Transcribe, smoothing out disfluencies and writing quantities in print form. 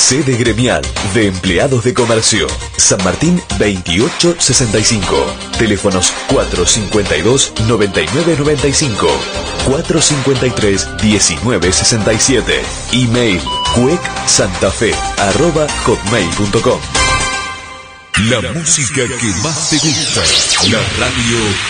Sede gremial de empleados de comercio. San Martín 2865. Teléfonos 452-9995. 453-1967. Email cuecsantafe@hotmail.com. La música que más te gusta. La radio